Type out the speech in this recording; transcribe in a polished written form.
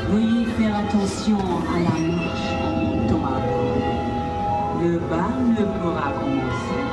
Veuillez faire attention à la marche en montant à bord. Le bal ne pourra commencer